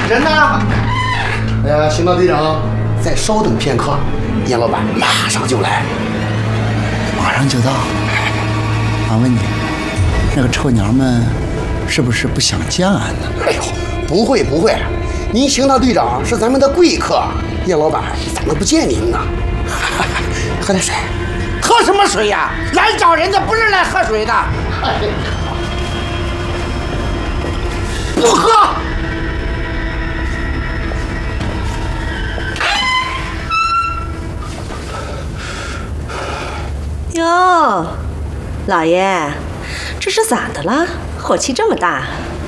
人呢？哎呀，邢大队长，再稍等片刻，严老板马上就来。 马上就到。俺问你，那个臭娘们是不是不想见俺呢？ 哎呦，不会不会，您邢大队长是咱们的贵客，严老板怎么不见您呢？喝点水。 喝什么水呀？来找人的不是来喝水的。不喝。 哟，老爷，这是咋的了？火气这么大？